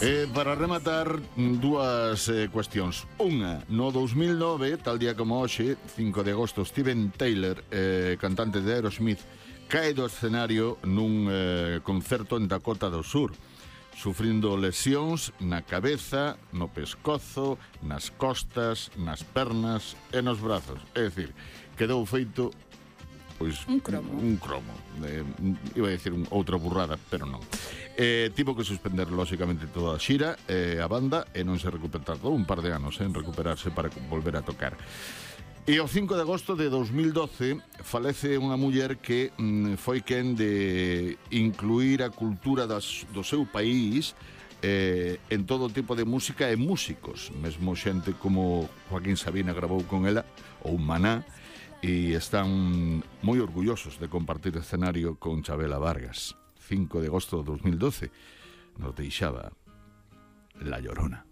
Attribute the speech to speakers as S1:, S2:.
S1: Para rematar, dúas cuestións. Unha, no 2009, tal día como hoxe, 5 de agosto, Steven Tyler, cantante de Aerosmith, cae do escenario nun concerto en Dakota do Sur, sufrindo lesións na cabeza, no pescozo, nas costas, nas pernas e nos brazos. É dicir, quedou feito pois un cromo. Iba a dicir outra burrada, pero non. Tivo que suspender lóxicamente toda a xira, a banda, e non se recuperou, tardou un par de anos en recuperarse para volver a tocar. E o 5 de agosto de 2012 falece unha muller que foi quen de incluir a cultura do seu país en todo tipo de música e músicos. Mesmo xente como Joaquín Sabina grabou con ela, ou Maná, e están moi orgullosos de compartir escenario con Chabela Vargas. 5 de agosto de 2012 nos deixaba La Llorona.